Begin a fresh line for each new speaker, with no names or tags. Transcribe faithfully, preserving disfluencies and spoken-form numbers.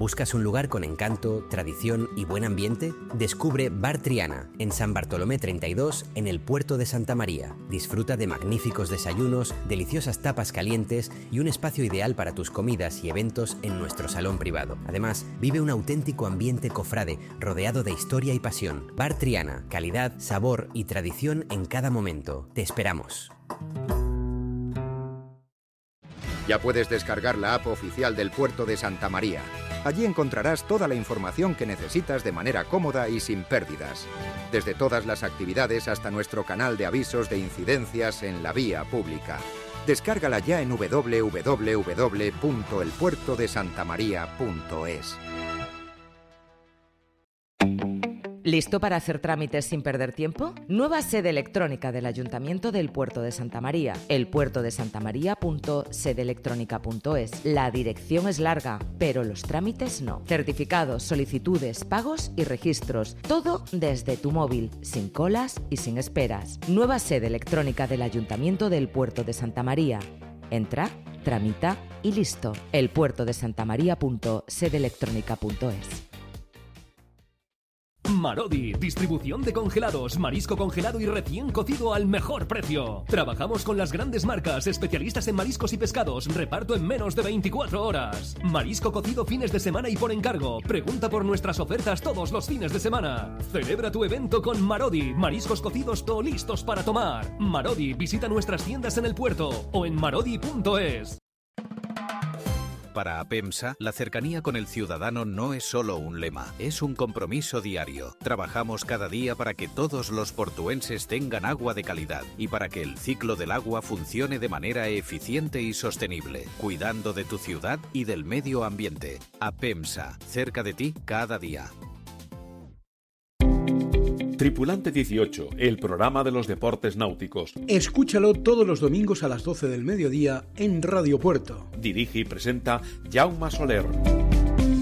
¿Buscas un lugar con encanto, tradición y buen ambiente? Descubre Bar Triana, en San Bartolomé treinta y dos, en el puerto de Santa María. Disfruta de magníficos desayunos, deliciosas tapas calientes y un espacio ideal para tus comidas y eventos en nuestro salón privado. Además, vive un auténtico ambiente cofrade, rodeado de historia y pasión. Bar Triana, calidad, sabor y tradición en cada momento. Te esperamos.
Ya puedes descargar la app oficial del Puerto de Santa María. Allí encontrarás toda la información que necesitas de manera cómoda y sin pérdidas. Desde todas las actividades hasta nuestro canal de avisos de incidencias en la vía pública. Descárgala ya en doble u doble u doble u punto el puerto de santa maría punto es.
¿Listo para hacer trámites sin perder tiempo? Nueva sede electrónica del Ayuntamiento del Puerto de Santa María. el puerto de santa maría punto sede electrónica punto es. La dirección es larga, pero los trámites no. Certificados, solicitudes, pagos y registros. Todo desde tu móvil, sin colas y sin esperas. Nueva sede electrónica del Ayuntamiento del Puerto de Santa María. Entra, tramita y listo. el puerto de santa maría punto sede electrónica punto es.
Marodi, distribución de congelados, marisco congelado y recién cocido al mejor precio. Trabajamos con las grandes marcas, especialistas en mariscos y pescados, reparto en menos de veinticuatro horas. Marisco cocido fines de semana y por encargo. Pregunta por nuestras ofertas todos los fines de semana. Celebra tu evento con Marodi, mariscos cocidos todo listos para tomar. Marodi, visita nuestras tiendas en el puerto o en marodi punto es.
Para APEMSA, la cercanía con el ciudadano no es solo un lema, es un compromiso diario. Trabajamos cada día para que todos los portuenses tengan agua de calidad y para que el ciclo del agua funcione de manera eficiente y sostenible, cuidando de tu ciudad y del medio ambiente. APEMSA, cerca de ti cada día.
Tripulante dieciocho, el programa de los deportes náuticos.
Escúchalo todos los domingos a las doce del mediodía en Radio Puerto.
Dirige y presenta Jaume Soler.